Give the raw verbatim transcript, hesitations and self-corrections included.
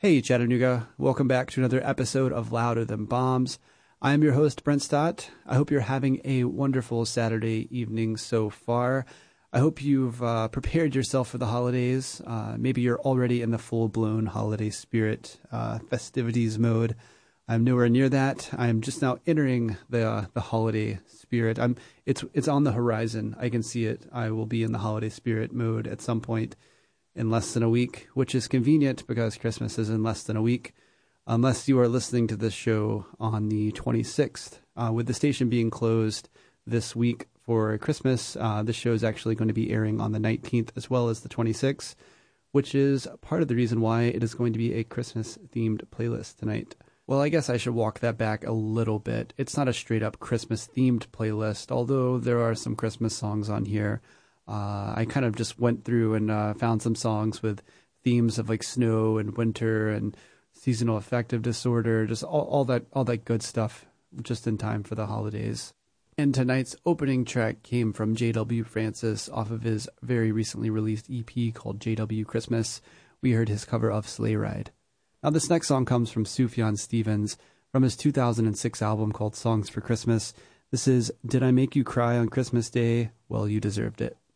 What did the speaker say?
Hey, Chattanooga. Welcome back to another episode of Louder Than Bombs. I am your host, Brent Stott. I hope you're having a wonderful Saturday evening so far. I hope you've uh, prepared yourself for the holidays. Uh, maybe you're already in the full-blown holiday spirit, uh, festivities mode. I'm nowhere near that. I'm just now entering the uh, the holiday spirit. I'm it's it's on the horizon. I can see it. I will be in the holiday spirit mode at some point in less than a week, which is convenient because Christmas is in less than a week, unless you are listening to this show on the twenty-sixth. Uh, with the station being closed this week for Christmas, uh, this show is actually going to be airing on the nineteenth as well as the twenty-sixth, which is part of the reason why it is going to be a Christmas-themed playlist tonight. Well, I guess I should walk that back a little bit. It's not a straight-up Christmas-themed playlist, although there are some Christmas songs on here. Uh, I kind of just went through and uh, found some songs with themes of like snow and winter and seasonal affective disorder, just all, all that all that good stuff just in time for the holidays. And tonight's opening track came from J W Francis off of his very recently released E P called J W Christmas. We heard his cover of Sleigh Ride. Now this next song comes from Sufjan Stevens from his two thousand six album called Songs for Christmas. This is Did I Make You Cry on Christmas Day? Well, you deserved it.